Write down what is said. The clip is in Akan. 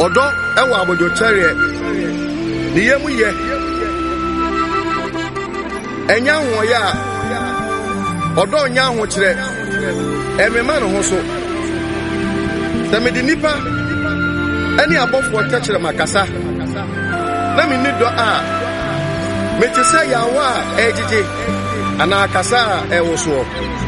Odo ewa abojo chere ni yemu ye enya ho ya odo nya ho kire emema no ho so semedi nipa ani abofo kekere makasa na mi nido a metisa yawa ejije ana akasa ewo so